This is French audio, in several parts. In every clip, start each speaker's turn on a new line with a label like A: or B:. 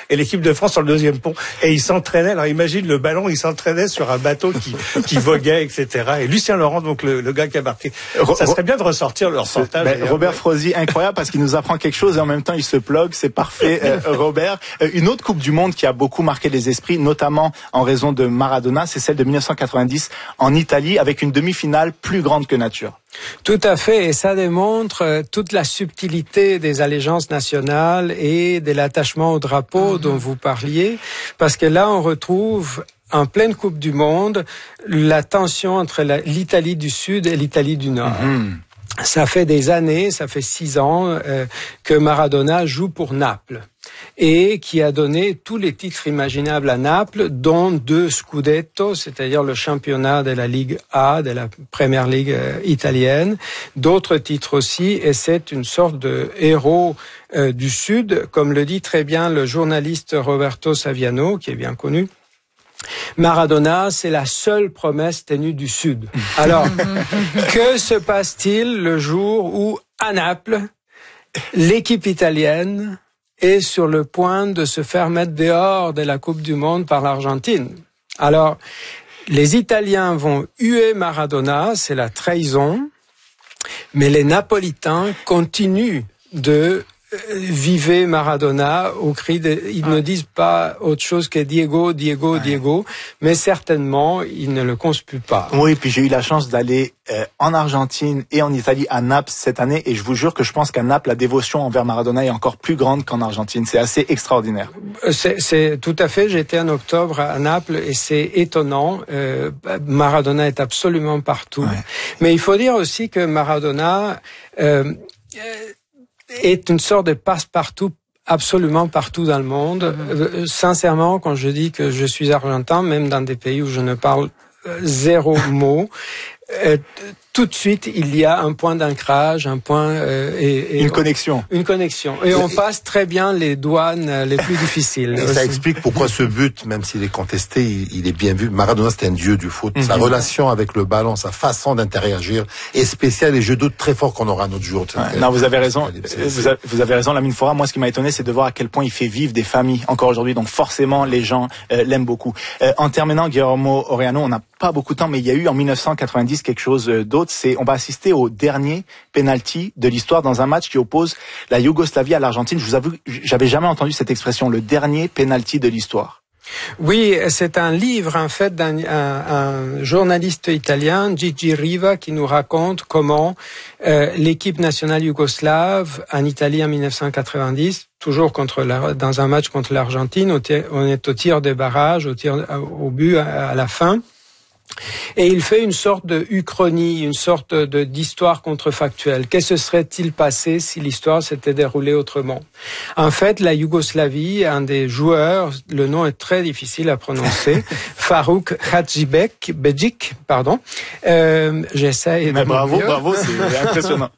A: et l'équipe de France sur le deuxième pont. Et ils s'entraînaient. Alors imagine le ballon, il s'entraînait sur un bateau qui voguait, etc. Et Lucien Laurent, donc le gars qui a marqué. Ça serait bien de ressortir le reportage.
B: Robert Frozy, incroyable parce qu'il nous apprend quelque chose et en même temps il se plug, c'est parfait. Robert, une autre Coupe du Monde qui a beaucoup marqué les esprits, notamment en raison de Maradona, c'est celle de 1990 en Italie avec une demi-finale plus grande que nature.
C: Tout à fait, et ça démontre toute la subtilité des allégeances nationales et de l'attachement au drapeau dont vous parliez, parce que là on retrouve en pleine Coupe du Monde la tension entre l'Italie du Sud et l'Italie du Nord. Ça fait des années, ça fait 6 ans que Maradona joue pour Naples et qui a donné tous les titres imaginables à Naples, dont 2 Scudetto, c'est-à-dire le championnat de la Ligue A, de la Première Ligue italienne, d'autres titres aussi, et c'est une sorte de héros du Sud, comme le dit très bien le journaliste Roberto Saviano, qui est bien connu. Maradona, c'est la seule promesse tenue du Sud. Alors, que se passe-t-il le jour où, à Naples, l'équipe italienne est sur le point de se faire mettre dehors de la Coupe du Monde par l'Argentine? Alors, les Italiens vont huer Maradona, c'est la trahison, mais les Napolitains continuent de vivez Maradona au cri de... Ils ne disent pas autre chose que Diego, Diego, Diego, mais certainement, ils ne le conspuent pas.
B: Oui, puis j'ai eu la chance d'aller en Argentine et en Italie, à Naples cette année, et je vous jure que je pense qu'à Naples, la dévotion envers Maradona est encore plus grande qu'en Argentine. C'est assez extraordinaire.
C: C'est tout à fait. J'étais en octobre à Naples et c'est étonnant. Maradona est absolument partout. Ouais. Mais il faut dire aussi que Maradona... est une sorte de passe-partout absolument partout dans le monde. Sincèrement, quand je dis que je suis argentin, même dans des pays où je ne parle 0 mot, tout de suite, il y a un point d'ancrage, un point...
B: une connexion.
C: Une connexion. Et on passe très bien les douanes les plus difficiles.
D: Et ça explique pourquoi ce but, même s'il est contesté, il est bien vu. Maradona, c'était un dieu du foot. Sa relation avec le ballon, sa façon d'interagir est spéciale et je doute très fort qu'on aura un autre jour.
B: Ouais, non, vous avez raison. Vous avez raison, Lamine Fora. Moi, ce qui m'a étonné, c'est de voir à quel point il fait vivre des familles encore aujourd'hui. Donc forcément, les gens l'aiment beaucoup. En terminant, Guillermo Oriano, on n'a pas beaucoup de temps, mais il y a eu en 1990 quelque chose d'autre. On va assister au dernier penalty de l'histoire dans un match qui oppose la Yougoslavie à l'Argentine. Je vous avoue, j'avais jamais entendu cette expression, le dernier penalty de l'histoire.
C: Oui, c'est un livre en fait d'un journaliste italien, Gigi Riva, qui nous raconte comment l'équipe nationale yougoslave en Italie en 1990, toujours dans un match contre l'Argentine, on est au tir de barrage, au but à la fin. Et il fait une sorte de uchronie, une sorte d'histoire contrefactuelle. Qu'est-ce que serait-il passé si l'histoire s'était déroulée autrement? En fait, la Yougoslavie, un des joueurs, le nom est très difficile à prononcer, Farouk Hadžibegić, pardon. J'essaie.
B: Mais bravo, c'est impressionnant.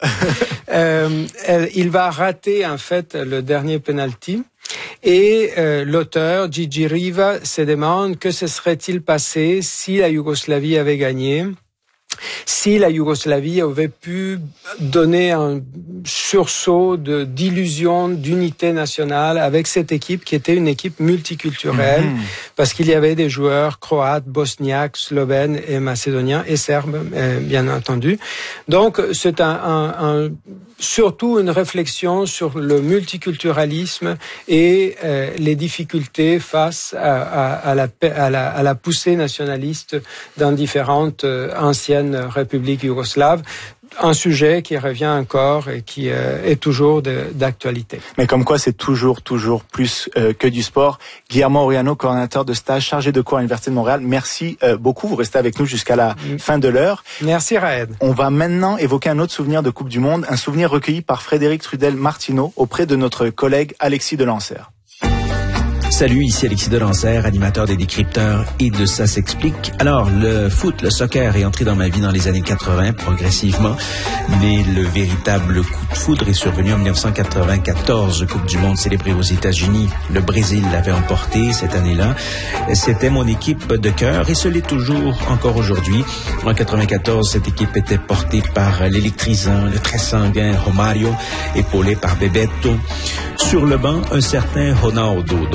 C: Il va rater en fait le dernier penalty. Et l'auteur, Gigi Riva, se demande que se serait-il passé si la Yougoslavie avait gagné, si la Yougoslavie avait pu donner un sursaut d'illusion d'unité nationale avec cette équipe qui était une équipe multiculturelle, parce qu'il y avait des joueurs croates, bosniaques, slovènes et macédoniens et serbes, bien entendu. Donc c'est surtout une réflexion sur le multiculturalisme et les difficultés face à la poussée nationaliste dans différentes anciennes républiques yougoslaves. Un sujet qui revient encore et qui est toujours d'actualité.
B: Mais comme quoi, c'est toujours plus que du sport. Guillermo Oriano, coordinateur de stage chargé de cours à l'Université de Montréal, merci beaucoup. Vous restez avec nous jusqu'à la fin de l'heure.
C: Merci, Raed.
B: On va maintenant évoquer un autre souvenir de Coupe du Monde, un souvenir recueilli par Frédéric Trudel-Martineau auprès de notre collègue Alexis Delancère.
E: Salut, ici Alexis Delancère, animateur des Décrypteurs et de Ça s'explique. Alors, le foot, le soccer est entré dans ma vie dans les années 80 progressivement, mais le véritable coup de foudre est survenu en 1994, Coupe du Monde célébrée aux États-Unis. Le Brésil l'avait emporté cette année-là. C'était mon équipe de cœur et ce l'est toujours encore aujourd'hui. En 94, cette équipe était portée par l'électrisant, le très sanguin Romario, épaulé par Bebeto. Sur le banc, un certain Ronaldo.